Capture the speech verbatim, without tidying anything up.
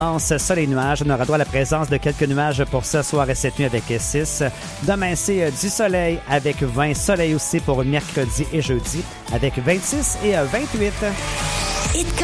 Soleil nuages. On aura droit à la présence de quelques nuages pour ce soir et cette nuit avec six. Demain, c'est du soleil avec vingt. Soleil aussi pour mercredi et jeudi avec vingt-six et vingt-huit.